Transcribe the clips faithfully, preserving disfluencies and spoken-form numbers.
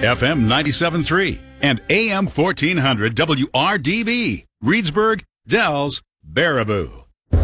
F M ninety-seven point three and A M fourteen hundred W R D B, Reedsburg, Dells, Baraboo.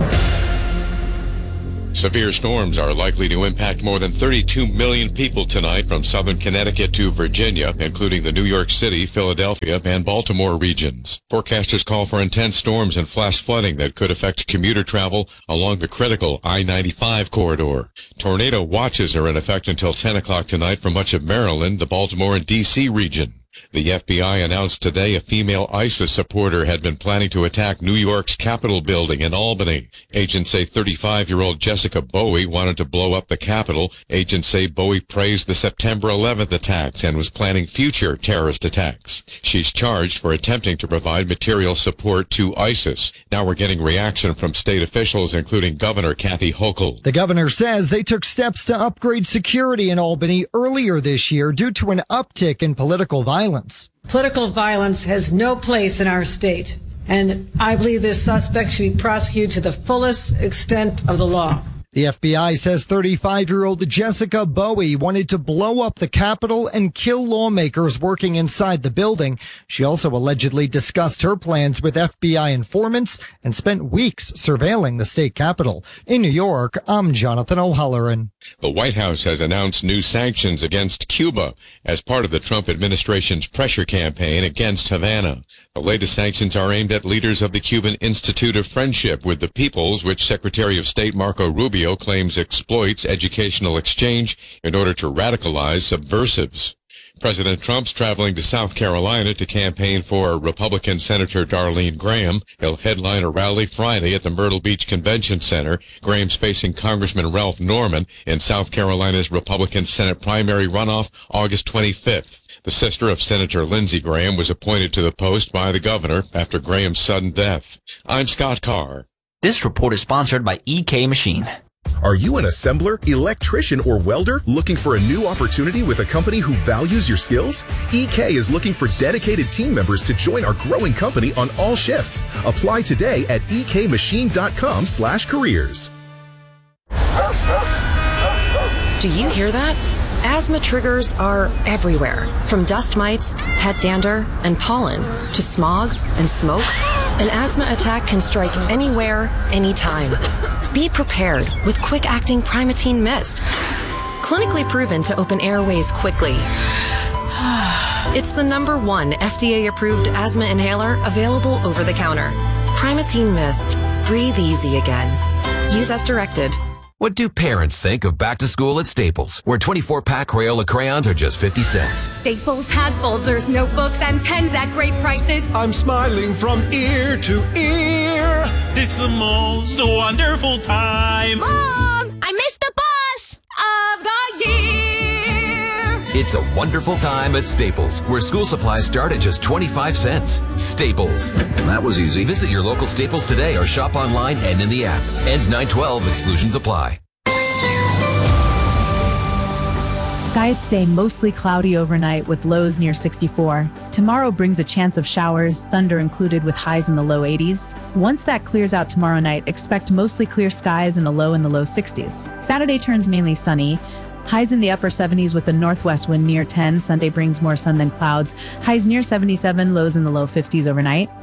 Severe storms are likely to impact more than thirty-two million people tonight from southern Connecticut to Virginia, including the New York City, Philadelphia, and Baltimore regions. Forecasters call for intense storms and flash flooding that could affect commuter travel along the critical I ninety-five corridor. Tornado watches are in effect until ten o'clock tonight for much of Maryland, the Baltimore and D C region. The F B I announced today a female ISIS supporter had been planning to attack New York's Capitol building in Albany. Agents say thirty-five-year-old Jessica Bowie wanted to blow up the Capitol. Agents say Bowie praised the September eleventh attacks and was planning future terrorist attacks. She's charged for attempting to provide material support to ISIS. Now we're getting reaction from state officials, including Governor Kathy Hochul. The governor says they took steps to upgrade security in Albany earlier this year due to an uptick in political violence. Violence. Political violence has no place in our state, and I believe this suspect should be prosecuted to the fullest extent of the law. The F B I says thirty-five-year-old Jessica Bowie wanted to blow up the Capitol and kill lawmakers working inside the building. She also allegedly discussed her plans with F B I informants and spent weeks surveilling the state capitol. In New York, I'm Jonathan O'Halloran. The White House has announced new sanctions against Cuba as part of the Trump administration's pressure campaign against Havana. The latest sanctions are aimed at leaders of the Cuban Institute of Friendship with the Peoples, which Secretary of State Marco Rubio claims exploits educational exchange in order to radicalize subversives. President Trump's traveling to South Carolina to campaign for Republican Senator Darlene Graham. He'll headline a rally Friday at the Myrtle Beach Convention Center. Graham's facing Congressman Ralph Norman in South Carolina's Republican Senate primary runoff August twenty-fifth. The sister of Senator Lindsey Graham was appointed to the post by the governor after Graham's sudden death. I'm Scott Carr. This report is sponsored by E K Machine. Are you an assembler, electrician, or welder looking for a new opportunity with a company who values your skills? E K is looking for dedicated team members to join our growing company on all shifts. Apply today at e k machine dot com slash careers. Do you hear that? Asthma triggers are everywhere, from dust mites, pet dander, and pollen, to smog and smoke. An asthma attack can strike anywhere, anytime. Be prepared with quick-acting Primatene Mist. Clinically proven to open airways quickly. It's the number one F D A-approved asthma inhaler available over the counter. Primatene Mist. Breathe easy again. Use as directed. What do parents think of back to school at Staples, where twenty-four pack Crayola crayons are just fifty cents? Staples has folders, notebooks, and pens at great prices. I'm smiling from ear to ear. It's the most wonderful time. Mom, I missed the bus of the year. It's a wonderful time at Staples, where school supplies start at just twenty-five cents. Staples. That was easy. Visit your local Staples today or shop online and in the app. Ends nine twelve. Exclusions apply. Skies stay mostly cloudy overnight with lows near sixty-four. Tomorrow brings a chance of showers, thunder included with highs in the low eighties. Once that clears out tomorrow night, expect mostly clear skies and a low in the low sixties. Saturday turns mainly sunny. Highs in the upper seventies with a northwest wind near ten. Sunday brings more sun than clouds. Highs near seventy-seven, lows in the low fifties overnight.